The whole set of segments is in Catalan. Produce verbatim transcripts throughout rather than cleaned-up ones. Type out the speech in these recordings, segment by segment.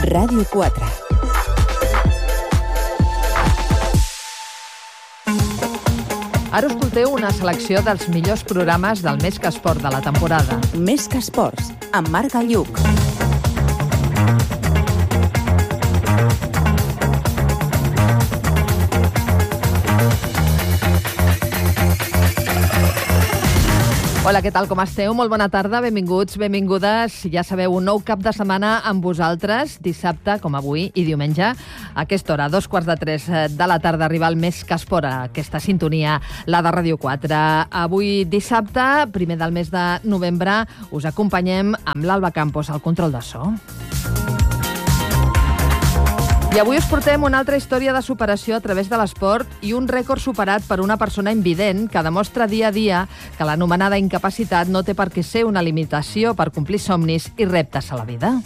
Ràdio quatre. Ara escolteu una selecció dels millors programes del Més que Esport de la temporada. Més que Esports, amb Marc Galluc. Hola, què tal, com esteu? Molt bona tarda, benvinguts, benvingudes. Ja sabeu, un nou cap de setmana amb vosaltres, dissabte, com avui, i diumenge, a aquesta hora, dos quarts de tres de la tarda, arriba el Més que Esport, aquesta sintonia, la de Ràdio quatre. Avui, dissabte, primer del mes de novembre, us acompanyem amb l'Alba Campos, al control de so. I avui us portem una altra història de superació a través de l'esport i un rècord superat per una persona invident que demostra dia a dia que l'anomenada incapacitat no té per què ser una limitació per complir somnis i reptes a la vida.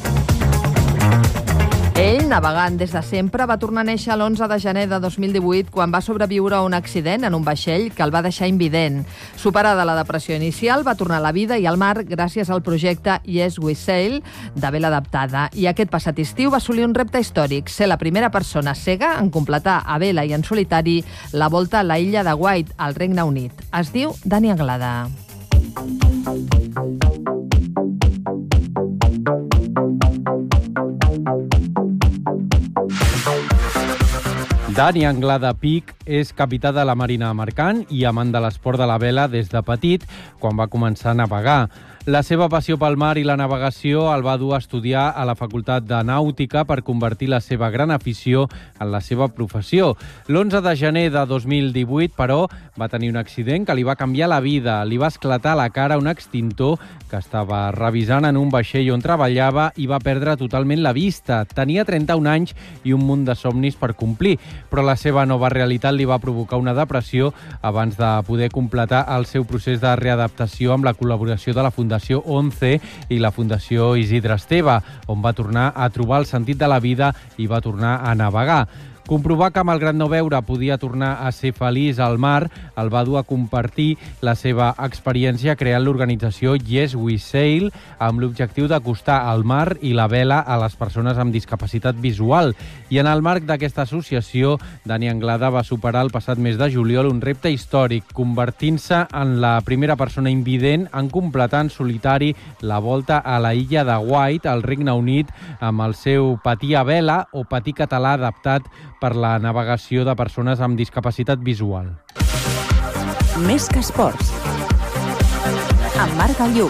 Ell, navegant des de sempre, va tornar a néixer l'onze de gener de dos mil divuit quan va sobreviure a un accident en un vaixell que el va deixar invident. Superada la depressió inicial, va tornar a la vida i al mar gràcies al projecte Yes We Sail de vela adaptada. I aquest passat estiu va assolir un repte històric, ser la primera persona cega en completar a vela i en solitari la volta a la illa de Wight, al Regne Unit. Es diu Dani Anglada. Dani Anglada Pic és capità de la Marina Mercant i amant de l'esport de la vela des de petit, quan va començar a navegar. La seva passió pel mar i la navegació el va dur a estudiar a la Facultat de Nàutica per convertir la seva gran afició en la seva professió. l'onze de gener de dos mil divuit, però, va tenir un accident que li va canviar la vida. Li va esclatar a la cara un extintor que estava revisant en un vaixell on treballava i va perdre totalment la vista. Tenia trenta-un anys i un munt de somnis per complir, però la seva nova realitat li va provocar una depressió abans de poder completar el seu procés de readaptació amb la col·laboració de la Fundació ONCE i la Fundació Isidre Esteve, on va tornar a trobar el sentit de la vida i va tornar a navegar. Comprovar que, malgrat no veure, podia tornar a ser feliç al mar, el va dur a compartir la seva experiència creant l'organització Yes We Sail amb l'objectiu d'acostar el mar i la vela a les persones amb discapacitat visual. I en el marc d'aquesta associació, Dani Anglada va superar el passat mes de juliol un repte històric, convertint-se en la primera persona invident en completar en solitari la volta a la illa de Wight, al Regne Unit, amb el seu patí a vela o patí català adaptat per la navegació de persones amb discapacitat visual. Més que Esports, amb Marc Galluc.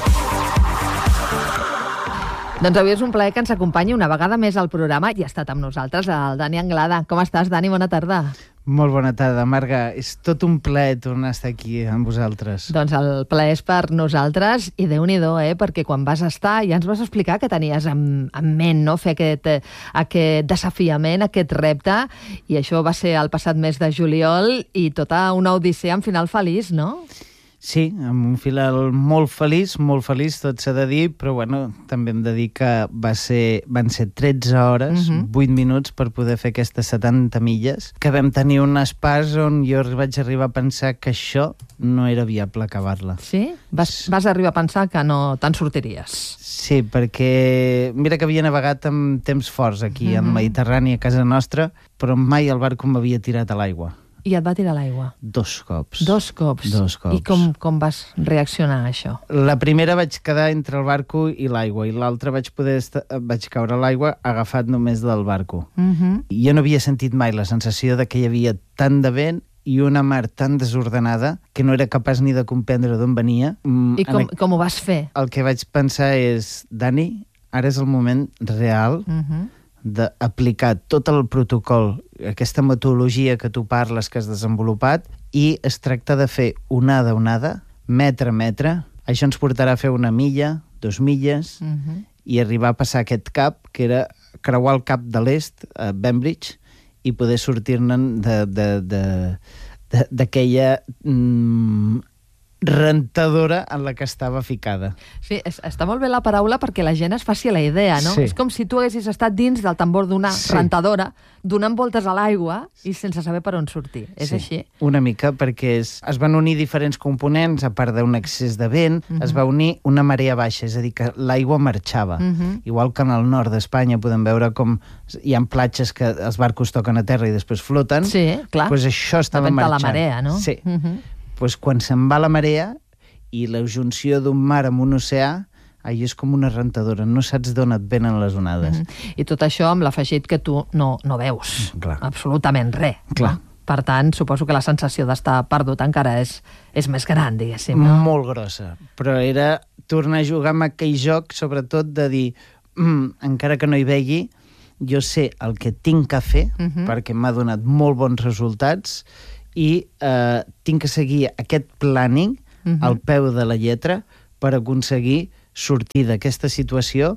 Doncs avui és un plaer que ens acompanyi una vegada més al programa i ha estat amb nosaltres el Dani Anglada. Com estàs, Dani? Bona tarda. Molt bona tarda, Marga. És tot un plaer tornar a estar aquí amb vosaltres. Doncs el plaer és per nosaltres i Déu-n'hi-do, eh? Perquè quan vas estar ja ens vas explicar que tenies en, en ment, no? Fer aquest, aquest desafiament, aquest repte, i això va ser el passat mes de juliol i tota una odissea amb final feliç, no? Sí, amb un final molt feliç, molt feliç, tot s'ha de dir, però bueno, també hem de dir que va ser, van ser tretze hores, uh-huh. vuit minuts per poder fer aquestes setanta milles, que vam tenir un espàs on jo vaig arribar a pensar que això no era viable acabar-la. Sí? Vas, vas arribar a pensar que no te'n sortiries? Sí, perquè mira que havia navegat amb temps forts aquí, uh-huh. al Mediterrani, a casa nostra, però mai el barco m'havia tirat a l'aigua. I et va tirar l'aigua? Dos cops. Dos cops? Dos cops. I com, com vas reaccionar a això? La primera vaig quedar entre el barco i l'aigua, i l'altra vaig poder estar, vaig caure a l'aigua agafat només del barco. Uh-huh. Jo no havia sentit mai la sensació de que hi havia tant de vent i una mar tan desordenada que no era capaç ni de comprendre d'on venia. I com, a... com ho vas fer? El que vaig pensar és, Dani, ara és el moment real uh-huh. d'aplicar tot el protocol, aquesta metodologia que tu parles, que has desenvolupat, i es tracta de fer onada a onada, metre a metre. Això ens portarà a fer una milla, dos milles, uh-huh. i arribar a passar aquest cap, que era creuar el cap de l'est, a Bembridge, i poder sortir-ne d'aquella mm, rentadora en la que estava ficada. Sí, és, està molt bé la paraula perquè la gent es faci la idea, no? Sí. És com si tu haguessis estat dins del tambor d'una Sí. rentadora, donant voltes a l'aigua i sense saber per on sortir. És Sí, així? una mica, perquè es, es van unir diferents components, a part d'un excés de vent, uh -huh. es va unir una marea baixa, és a dir, que l'aigua marxava. Uh -huh. Igual que en el nord d'Espanya podem veure com hi ha platges que els barcos toquen a terra i després floten. Sí, clar. Pues això estava Depèn de la marxant. marea, no? Sí. Uh -huh. Pues quan se'n va la marea i la junció d'un mar amb un oceà, ahí és com una rentadora, no saps d'on et venen les onades. Mm -hmm. I tot això amb l'afegit que tu no, no veus Clar. absolutament res. Clar. No? Per tant, suposo que la sensació d'estar perdut encara és, és més gran, diguéssim. No? Molt grossa, però era tornar a jugar amb aquell joc, sobretot de dir, mm, encara que no hi vegi, jo sé el que tinc que fer, uh -huh. perquè m'ha donat molt bons resultats, i eh, tinc que seguir aquest planning uh -huh. al peu de la lletra per aconseguir sortir d'aquesta situació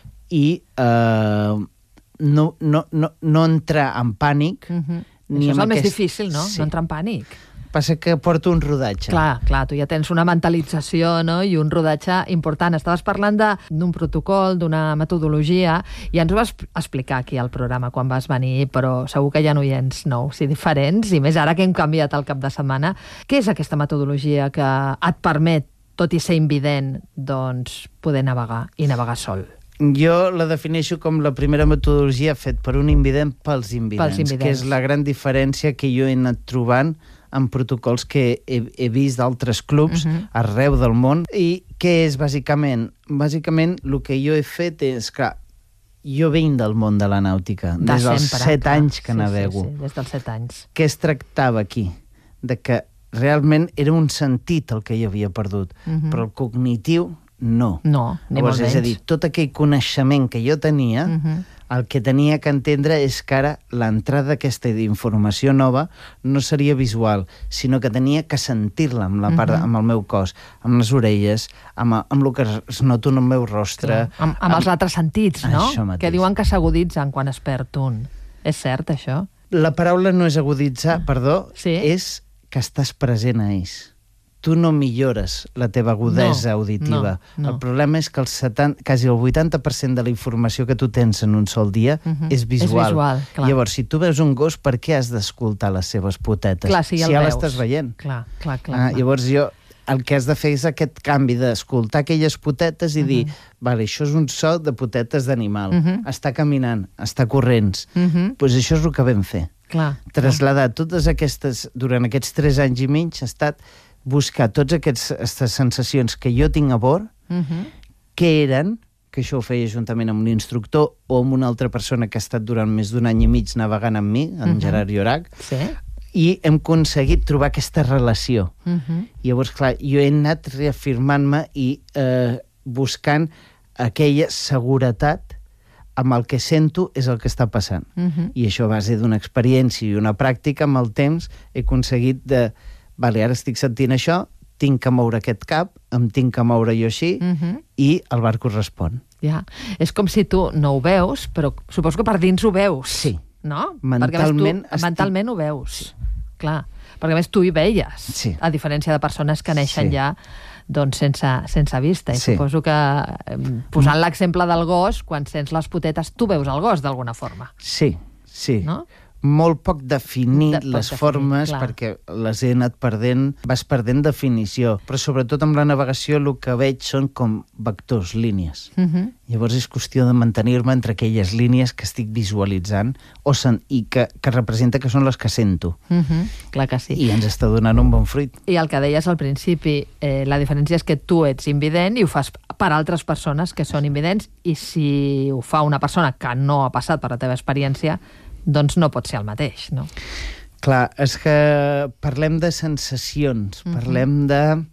i eh, no, no, no, no entrar en pànic. Uh -huh. Ni Això és amb el més aquest... difícil, no? Sí. No entrar en pànic. Passa que porto un rodatge. Clar, clar, tu ja tens una mentalització, no?, i un rodatge important. Estaves parlant d'un protocol, d'una metodologia, i ens ho vas explicar aquí al programa quan vas venir, però segur que hi ha oients nous i diferents, i més ara que hem canviat el cap de setmana. Què és aquesta metodologia que et permet, tot i ser invident, doncs, poder navegar i navegar sol? Jo la defineixo com la primera metodologia fet per un invident pels invidents, Pels invidents. que és la gran diferència que jo he anat trobant en protocols que he, he vist d'altres clubs uh -huh. arreu del món. I què és, bàsicament? Bàsicament, el que jo he fet és, clar, jo venc del món de la nàutica, De des dels sempre, set clar. anys que sí, navego. Sí, sí, des dels set anys. Què es tractava aquí? De que realment era un sentit el que jo havia perdut, uh -huh. però el cognitiu no. No, ni Llavors, molt és a menys. dir, tot aquell coneixement que jo tenia, uh -huh. el que tenia que entendre és que ara l'entrada aquesta d'informació nova no seria visual, sinó que tenia que sentir-la amb, la part, uh -huh. amb el meu cos, amb les orelles, amb, amb el que es nota en el meu rostre. Clar. Amb, amb, amb els altres sentits, no? Això mateix. Que diuen que s'aguditzen quan es perd un. És cert, això? La paraula no és aguditzar, perdó, Sí? és que estàs present a ells. Tu no millores la teva agudesa No, auditiva. no, no. El problema és que el setanta, quasi el vuitanta per cent de la informació que tu tens en un sol dia Uh -huh. és visual. És visual, clar. Llavors, si tu veus un gos, per què has d'escoltar les seves potetes? Clar, si ja si el ja veus. l'estàs veient. Clar, clar, clar. Ah, clar. llavors jo el que has de fer és aquest canvi d'escoltar aquelles potetes i uh -huh. dir, vale, això és un so de potetes d'animal, uh -huh. està caminant, està corrents. Uh -huh. Pues això és el que vam fer. Clar. Traslladar totes aquestes, durant aquests tres anys i mig, ha estat buscar totes aquestes sensacions que jo tinc a bord, Uh -huh. que eren, que això ho feia juntament amb un instructor o amb una altra persona que ha estat durant més d'un any i mig navegant amb mi, en uh -huh. Gerard Llorac, Sí. i hem aconseguit trobar aquesta relació. Uh -huh. Llavors, clar, jo he anat reafirmant-me i eh, buscant aquella seguretat amb el que sento és el que està passant. Uh -huh. I això a base d'una experiència i una pràctica, amb el temps he aconseguit de... Vale, ara estic sentint això, tinc que moure aquest cap, em tinc que moure jo així, Uh -huh. i el barco respon. Ja. És com si tu no ho veus, però suposo que per dins ho veus. Sí. No? Mentalment Perquè a més, tu, estic- mentalment ho veus. Sí. Clar. Perquè a més tu hi veies, Sí. a diferència de persones que neixen Sí. ja doncs sense, sense vista. I Sí. suposo que, eh, posant l'exemple del gos, quan sents les potetes, tu veus el gos d'alguna forma. Sí, sí. No? Molt poc definir De- poc les definir, formes, clar. perquè les he anat perdent, vas perdent definició. Però sobretot amb la navegació el que veig són com vectors, línies. Uh -huh. Llavors és qüestió de mantenir-me entre aquelles línies que estic visualitzant o sen i que, que representa que són les que sento. Uh -huh. Clar que sí. I ens està donant un bon fruit. I el que deies al principi, eh, la diferència és que tu ets invident i ho fas per altres persones que són invidents, i si ho fa una persona que no ha passat per la teva experiència, doncs no pot ser el mateix, no? Clar, és que parlem de sensacions, Mhm. parlem de...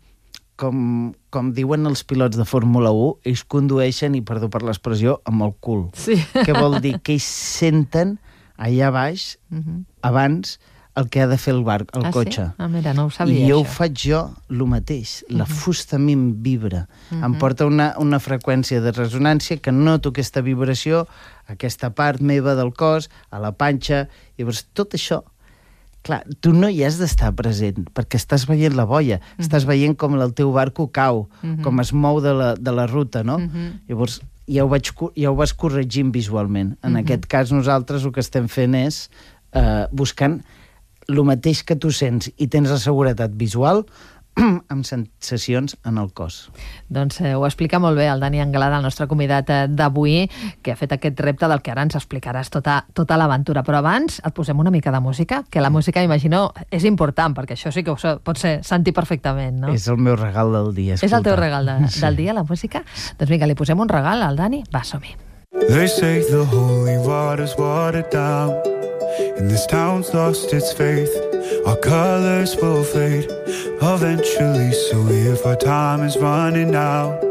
Com, com diuen els pilots de Fórmula u, ells condueixen, i perdó per l'expressió, amb el cul. Sí. Què vol dir? Que ells senten allà baix, Uh -huh. abans, el que ha de fer el bar, el ah, cotxe. Sí? Ah, mira, no ho sabia, I jo això. ho faig jo el mateix. La fusta a mi em vibra. Mhm. Em porta una, una freqüència de resonància que noto aquesta vibració, aquesta part meva del cos, a la panxa. Llavors, tot això Clar, tu no hi has d'estar present, perquè estàs veient la boia, mm-hmm. estàs veient com el teu barco cau, mm-hmm. com es mou de la, de la ruta, no? Mm-hmm. Llavors, ja ho, vaig, ja ho vas corregint visualment. En mm-hmm. aquest cas, nosaltres el que estem fent és eh, buscant el mateix que tu sents i tens la seguretat visual amb sensacions en el cos. Doncs eh, ho explica molt bé el Dani Anglada, el nostre convidat eh, d'avui, que ha fet aquest repte del que ara ens explicaràs tota, tota l'aventura. Però abans et posem una mica de música, que la música, imagino, és important, perquè això sí que ho pots sentir perfectament, no? És el meu regal del dia, escolta. És el teu regal de, sí. del dia, la música? Doncs vinga, li posem un regal al Dani. Va, som-hi. They say the holy water's watered down, and this town's lost its faith. Our colors will fade eventually, so if our time is running out,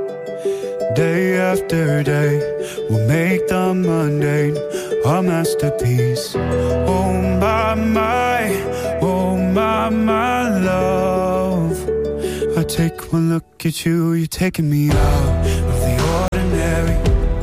day after day, we'll make the mundane our masterpiece. Oh my, my, oh my, my love, I take one look at you, you're taking me out of the ordinary.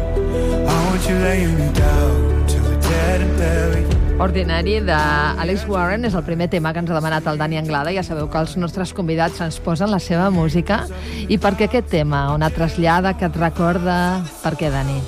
I want you laying me down till we're dead and buried. Ordinari d'Alex Warren és el primer tema que ens ha demanat el Dani Anglada. Ja sabeu que els nostres convidats ens posen la seva música. I per què aquest tema? On et trasllada, que et recorda? Per què, Dani?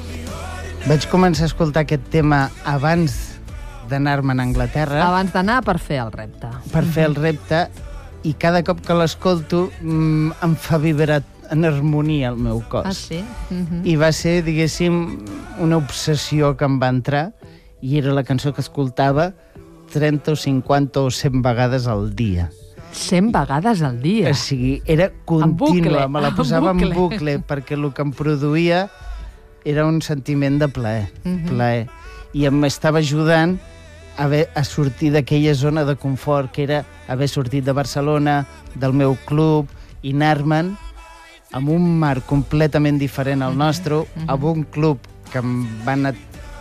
Vaig començar a escoltar aquest tema abans d'anar-me'n a Anglaterra. Abans d'anar per fer el repte. Per fer el repte, i cada cop que l'escolto mm, em fa vibrar en harmonia el meu cos. Ah, sí? Uh-huh. I va ser, diguéssim, una obsessió que em va entrar, i era la cançó que escoltava trenta o cinquanta o cent vegades al dia. cent vegades al dia? O sigui, era contínua, me la posava en bucle. en bucle, perquè el que em produïa era un sentiment de plaer, uh-huh. plaer. I em estava ajudant a, haver, a sortir d'aquella zona de confort, que era haver sortit de Barcelona, del meu club, i anar-me'n amb un mar completament diferent al nostre, uh-huh. amb un club que em van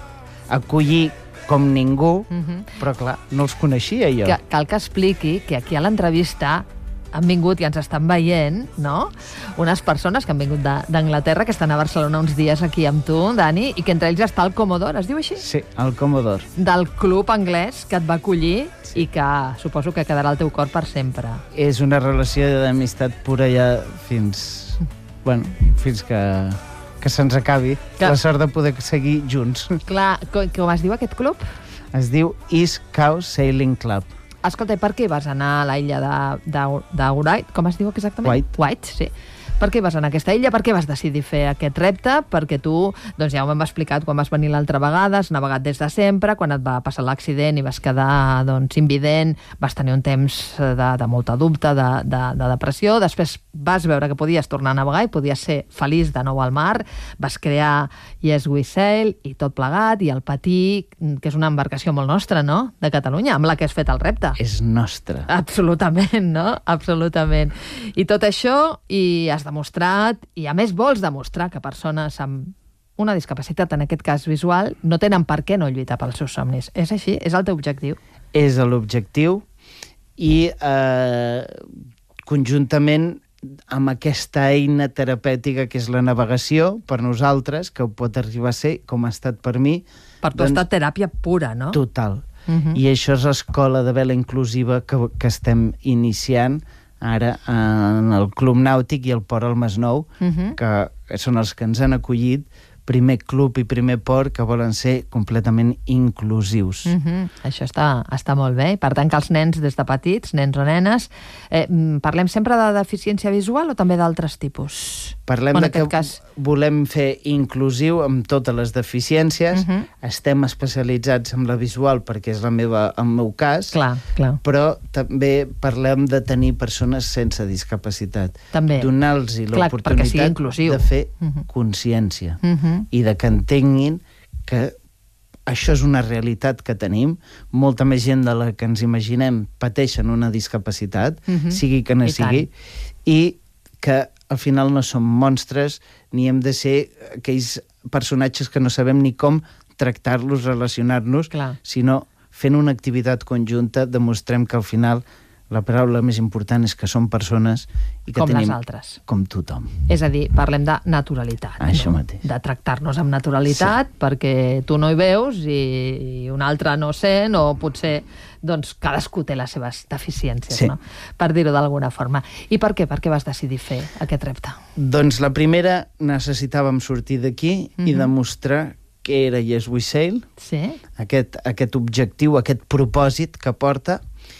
acollir com ningú, uh-huh. però clar, no els coneixia jo. Que, cal que expliqui que aquí a l'entrevista han vingut i ens estan veient, no?, unes persones que han vingut d'Anglaterra, que estan a Barcelona uns dies aquí amb tu, Dani, i que entre ells està el Commodore, es diu així? Sí, el Commodore. Del club anglès que et va acollir, sí. I que suposo que quedarà al teu cor per sempre. És una relació d'amistat pura ja fins... bueno, fins que... que se'ns acabi, que... la sort de poder seguir junts. Clar, com, com es diu aquest club? Es diu East Coast Sailing Club. Escolta, per què vas anar a la illa de, de, de White? Com es diu exactament? White. White, sí. Per què vas anar a aquesta illa? Per què vas decidir fer aquest repte? Perquè tu, doncs ja ho hem explicat quan vas venir l'altra vegada, has navegat des de sempre, quan et va passar l'accident i vas quedar doncs, invident, vas tenir un temps de, de molta dubte, de, de, de depressió, després vas veure que podies tornar a navegar i podies ser feliç de nou al mar, vas crear Yes We Sail i tot plegat, i el Patí, que és una embarcació molt nostra, no?, de Catalunya, amb la que has fet el repte. És nostra. Absolutament, no? Absolutament. I tot això, i has demostrat, i a més vols demostrar que persones amb una discapacitat, en aquest cas visual, no tenen per què no lluitar pels seus somnis. És així? És el teu objectiu? És l'objectiu, i eh, conjuntament amb aquesta eina terapèutica que és la navegació, per nosaltres, que pot arribar a ser, com ha estat per mi... Per tu doncs, ha estat teràpia pura, no? Total. Uh-huh. I això és l'escola de vela inclusiva que, que estem iniciant ara en el Club Nàutic i el Port al Masnou, uh-huh. que són els que ens han acollit, primer club i primer port que volen ser completament inclusius. Uh-huh. Això està, està molt bé. Per tant, que els nens des de petits, nens o nenes, eh, parlem sempre de deficiència visual o també d'altres tipus? Parlem de que cas... volem fer inclusiu amb totes les deficiències. Uh-huh. Estem especialitzats en la visual perquè és la meva, el meu cas. Clar, clar. Però també parlem de tenir persones sense discapacitat. També. Donar-los l'oportunitat de fer uh-huh. consciència. Uh-huh. I de que entenguin que això és una realitat que tenim. Molta més gent de la que ens imaginem pateixen una discapacitat, uh-huh. sigui que no I sigui, tant. I que al final no som monstres ni hem de ser aquells personatges que no sabem ni com tractar-los, relacionar-nos, Clar. sinó fent una activitat conjunta demostrem que al final La paraula més important és que són persones i que Com tenim... les altres. Com tothom. És a dir, parlem de naturalitat. Això no? mateix. De tractar-nos amb naturalitat, sí. perquè tu no hi veus i un altre no sent, o potser doncs, cadascú té les seves deficiències, sí. no? Per dir-ho d'alguna forma. I per què? Per què vas decidir fer aquest repte? Doncs la primera, necessitàvem sortir d'aquí mm-hmm. i demostrar què era Yes We Sail, sí. aquest, aquest objectiu, aquest propòsit que porta,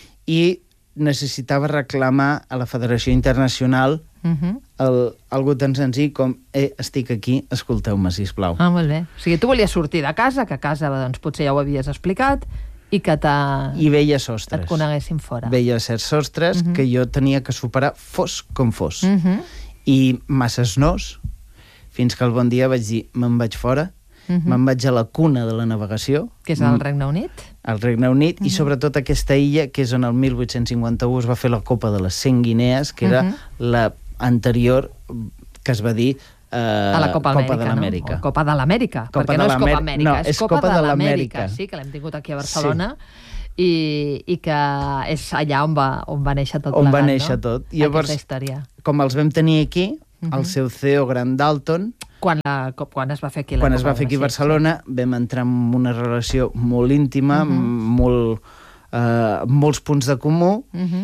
i necessitava reclamar a la Federació Internacional uh-huh. el, algo tan senzill com eh, estic aquí, escolteu-me, sisplau. Ah, molt bé. O sigui, tu volies sortir de casa, que a casa doncs, potser ja ho havies explicat, i que I veia sostres. et coneguessin fora. Veia certs sostres uh-huh. que jo tenia que superar fos com fos. Uh-huh. I masses nos, fins que el bon dia vaig dir, me'n vaig fora, Uh-huh. me'n vaig a la cuna de la navegació. Que és el Regne Unit? Al Regne Unit, uh-huh. i sobretot aquesta illa, que és on el mil vuit-cents cinquanta-u es va fer la Copa de les cent Guinees, que era uh-huh. la anterior que es va dir eh, a la Copa, Copa Amèrica, de l'Amèrica. No? Copa de l'Amèrica, perquè no és Copa Amèrica, no, és, és Copa, Copa de, de l'Amèrica, l'Amèrica. sí, que l'hem tingut aquí a Barcelona, sí. i, i que és allà on va, on va néixer tot on plegat, va néixer no? tot. I llavors, aquesta història. Com els vam tenir aquí, uh-huh. el seu C E O Grant Dalton, Quan, la, quan es va fer aquí la quan es va fer aquí a Barcelona, sí. vam entrar en una relació molt íntima, uh-huh. molt, uh, molts punts de comú, uh-huh.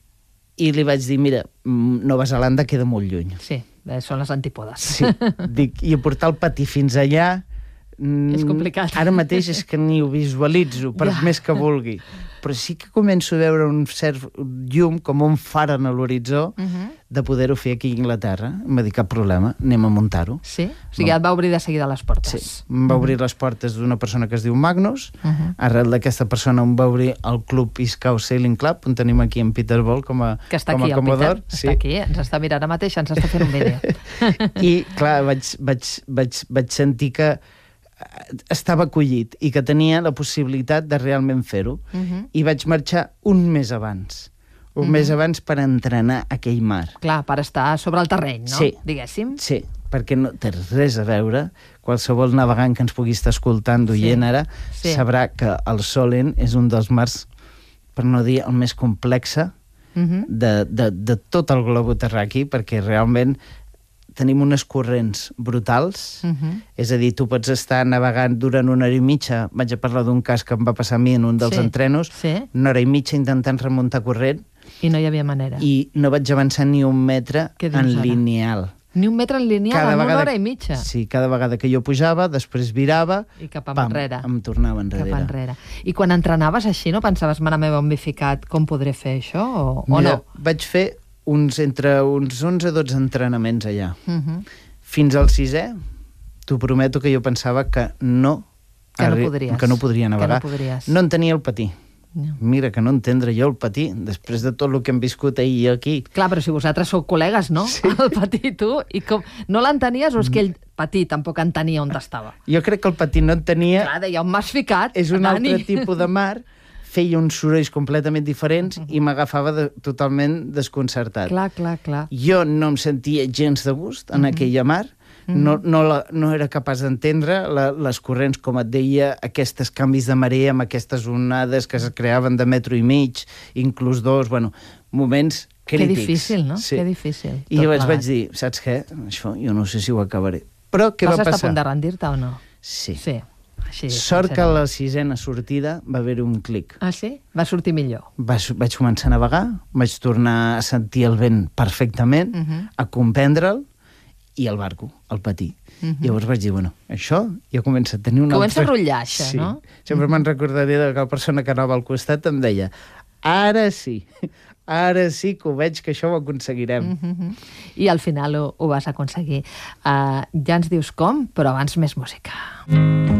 i li vaig dir, mira, Nova Zelanda queda molt lluny. Sí, són les antípodes. Sí, dic, i portar el patí fins allà... És complicat. Ara mateix és que ni ho visualitzo, per ja. més que vulgui. Però sí que començo a veure un cert llum, com un far en l'horitzó, uh-huh. de poder-ho fer aquí a Anglaterra. Em va dir, cap problema, anem a muntar-ho. Sí? O sigui, et va obrir de seguida les portes. Sí, em va obrir uh-huh. les portes d'una persona que es diu Magnus. Uh-huh. Arrel d'aquesta persona em va obrir el Club East Coast Sailing Club, on tenim aquí en Peterborough com a, que està com aquí, a comodor. El Peter. Sí. Està aquí, ens està mirant ara mateix, ens està fent un vídeo. I, clar, vaig, vaig, vaig, vaig sentir que estava acollit i que tenia la possibilitat de realment fer-ho. Uh-huh. I vaig marxar un mes abans. Un uh-huh. mes abans per entrenar aquell mar. Clar, per estar sobre el terreny, no? Sí. Diguéssim. Sí, perquè no té res a veure. Qualsevol navegant que ens pugui estar escoltant, d'oient sí. ara, sí. sabrà que el Solent és un dels mars, per no dir el més complexe, uh-huh. de, de, de tot el globo terraqui, perquè realment tenim unes corrents brutals, uh-huh. és a dir, tu pots estar navegant durant una hora i mitja, vaig a parlar d'un cas que em va passar a mi en un dels sí. entrenos, sí. una hora i mitja intentant remuntar corrent, i no hi havia manera. I no vaig avançar ni un metre en ara? lineal. Ni un metre en lineal, cada en vegada, una hora i mitja? Sí, cada vegada que jo pujava, després virava, i cap pam, enrere. em tornava enrere. Cap enrere. I quan entrenaves així, no pensaves, mare meva, on m'he ficat, com podré fer això, o, o Mira, no? Vaig fer uns, entre uns onze dotze entrenaments allà. Uh-huh. Fins al sisè, t'ho prometo que jo pensava que no, que no, podries. Que no podria navegar. Que no, podries. No en tenia el patí. No. Mira, que no entendre jo el patí, després de tot el que hem viscut ahir i aquí. Clar, però si vosaltres sou col·legues, no? Sí. El patí i tu, i com... no l'entenies o és que ell patí tampoc entenia on estava? Jo crec que el patí no entenia... Clar, deia, on m'has ficat? És un Dani. Altre tipus de mar, feia uns sorolls completament diferents uh-huh. i m'agafava de, totalment desconcertat. Clar, clar, clar. Jo no em sentia gens de gust en uh-huh. aquella mar, no, no, la, no era capaç d'entendre la, les corrents, com et deia, aquests canvis de marea amb aquestes onades que es creaven de metro i mig, inclús dos, bueno, moments crítics. Que difícil, no? Sí. Que difícil. I llavors vaig dir, saps què? Això jo no sé si ho acabaré. Però què Vas va passar? Vas estar a punt de rendir-te o no? Sí. Sí. Així, Sort que a la sisena sortida va haver un clic. Ah, sí? Va sortir millor. Va, vaig començar a navegar, vaig tornar a sentir el vent perfectament, uh-huh. a comprendre'l, i el barco, el patí. Uh-huh. Llavors vaig dir, bueno, això ja comença a tenir una Comença altra... a rotllar, això, sí. no? Sempre uh-huh. me'n recordaré de que la persona que anava al costat em deia, ara sí, ara sí que ho veig, que això ho aconseguirem. Uh-huh. I al final ho, ho vas aconseguir. Uh, ja ens dius com, però abans més música.